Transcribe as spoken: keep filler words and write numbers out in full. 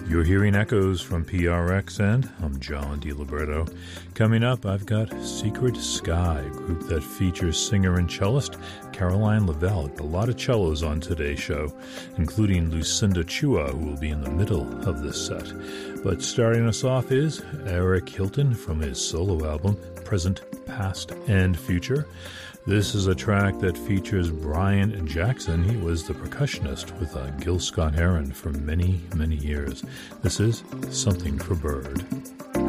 You're hearing echoes from P R X, and I'm John DiLiberto. Coming up, I've got Secret Sky, a group that features singer and cellist Caroline Lavelle. A lot of cellos on today's show, including Lucinda Chua, who will be in the middle of this set. But starting us off is Eric Hilton from his solo album, Present, Past, and Future. This is a track that features Brian Jackson. He was the percussionist with uh, Gil Scott-Heron for many, many years. This is Something for Bird.